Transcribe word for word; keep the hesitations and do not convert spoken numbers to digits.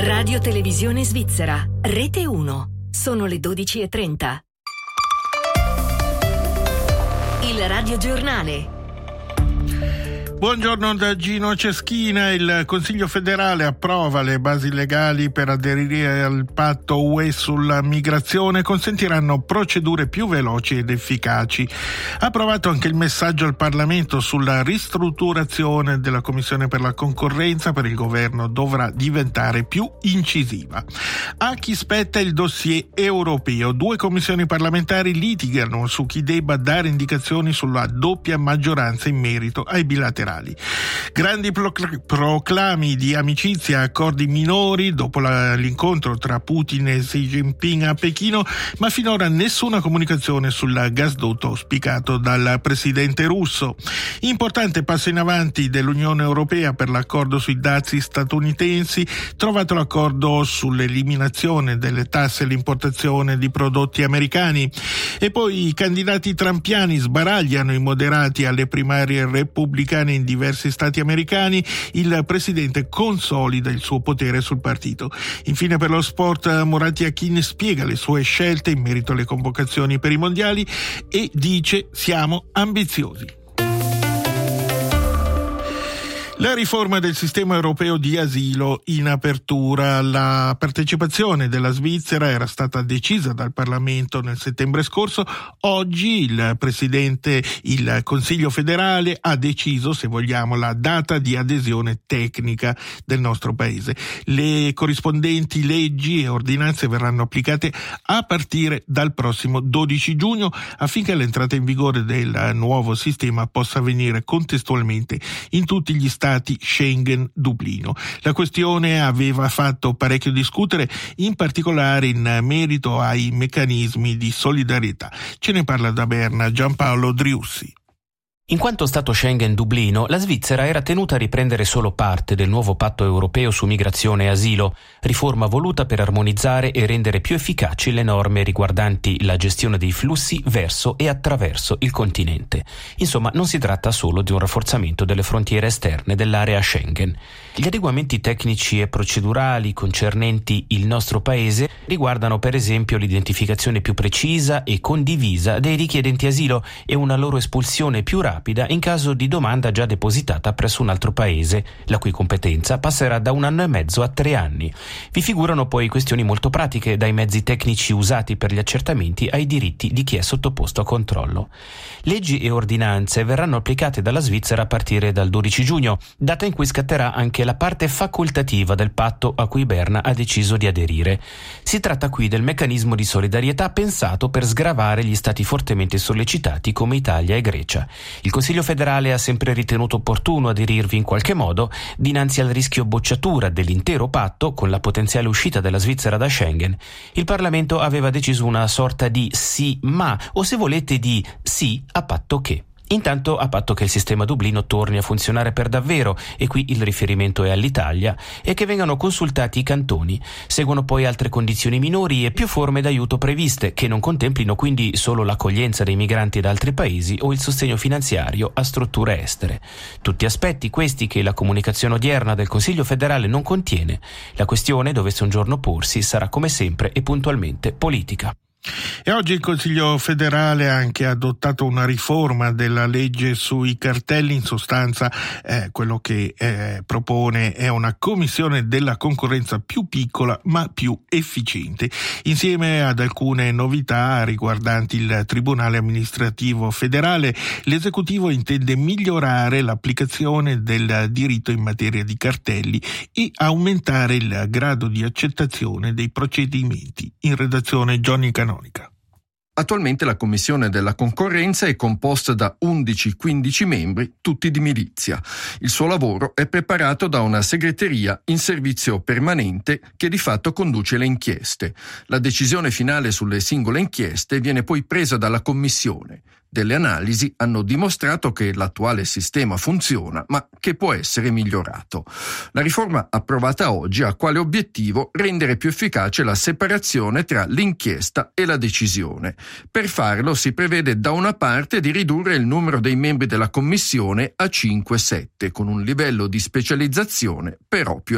Radio Televisione Svizzera, Rete uno. Sono le dodici e trenta. Il Radio Giornale. Buongiorno da Gino Ceschina. Il Consiglio federale approva le basi legali per aderire al patto U E sulla migrazione, consentiranno procedure più veloci ed efficaci. Ha approvato anche il messaggio al Parlamento sulla ristrutturazione della Commissione per la concorrenza. Per il governo dovrà diventare più incisiva. A chi spetta il dossier europeo? Due commissioni parlamentari litigano su chi debba dare indicazioni sulla doppia maggioranza in merito ai bilaterali. Grandi proclami di amicizia, accordi minori dopo la, l'incontro tra Putin e Xi Jinping a Pechino, ma finora nessuna comunicazione sul gasdotto auspicato dal presidente russo. Importante passo in avanti dell'Unione Europea per l'accordo sui dazi statunitensi, trovato l'accordo sull'eliminazione delle tasse all'importazione di prodotti americani. E poi i candidati trampiani sbaragliano i moderati alle primarie repubblicane in diversi stati americani. Il presidente consolida il suo potere sul partito. Infine, per lo sport, Murat Yakin spiega le sue scelte in merito alle convocazioni per i mondiali e dice: siamo ambiziosi. La riforma del sistema europeo di asilo in apertura. La partecipazione della Svizzera era stata decisa dal Parlamento nel settembre scorso. Oggi il Presidente, il Consiglio federale ha deciso, se vogliamo, la data di adesione tecnica del nostro Paese. Le corrispondenti leggi e ordinanze verranno applicate a partire dal prossimo dodici giugno affinché l'entrata in vigore del nuovo sistema possa avvenire contestualmente in tutti gli stati Schengen Dublino. La questione aveva fatto parecchio discutere, in particolare in merito ai meccanismi di solidarietà. Ce ne parla da Berna Giampaolo Driussi. In quanto Stato Schengen Dublino, la Svizzera era tenuta a riprendere solo parte del nuovo patto europeo su migrazione e asilo, riforma voluta per armonizzare e rendere più efficaci le norme riguardanti la gestione dei flussi verso e attraverso il continente. Insomma, non si tratta solo di un rafforzamento delle frontiere esterne dell'area Schengen. Gli adeguamenti tecnici e procedurali concernenti il nostro Paese riguardano per esempio l'identificazione più precisa e condivisa dei richiedenti asilo e una loro espulsione più rapida rapida in caso di domanda già depositata presso un altro paese, la cui competenza passerà da un anno e mezzo a tre anni. Vi figurano poi questioni molto pratiche, dai mezzi tecnici usati per gli accertamenti ai diritti di chi è sottoposto a controllo. Leggi e ordinanze verranno applicate dalla Svizzera a partire dal dodici giugno, data in cui scatterà anche la parte facoltativa del patto a cui Berna ha deciso di aderire. Si tratta qui del meccanismo di solidarietà pensato per sgravare gli stati fortemente sollecitati come Italia e Grecia. Il Consiglio federale ha sempre ritenuto opportuno aderirvi in qualche modo dinanzi al rischio bocciatura dell'intero patto con la potenziale uscita della Svizzera da Schengen. Il Parlamento aveva deciso una sorta di sì ma, o se volete di sì a patto che. Intanto, a patto che il sistema Dublino torni a funzionare per davvero, e qui il riferimento è all'Italia, e che vengano consultati i cantoni. Seguono poi altre condizioni minori e più forme d'aiuto previste, che non contemplino quindi solo l'accoglienza dei migranti da altri paesi o il sostegno finanziario a strutture estere. Tutti aspetti questi che la comunicazione odierna del Consiglio federale non contiene. La questione, dovesse un giorno porsi, sarà come sempre e puntualmente politica. E oggi il Consiglio federale ha anche adottato una riforma della legge sui cartelli. In sostanza eh, quello che eh, propone è una commissione della concorrenza più piccola ma più efficiente, insieme ad alcune novità riguardanti il Tribunale amministrativo federale. L'esecutivo intende migliorare l'applicazione del diritto in materia di cartelli e aumentare il grado di accettazione dei procedimenti. In redazione Johnny Canò. Attualmente la Commissione della Concorrenza è composta da undici quindici membri, tutti di milizia. Il suo lavoro è preparato da una segreteria in servizio permanente che di fatto conduce le inchieste. La decisione finale sulle singole inchieste viene poi presa dalla Commissione. Delle analisi hanno dimostrato che l'attuale sistema funziona, ma che può essere migliorato. La riforma approvata oggi ha quale obiettivo rendere più efficace la separazione tra l'inchiesta e la decisione. Per farlo si prevede da una parte di ridurre il numero dei membri della Commissione a cinque sette, con un livello di specializzazione però più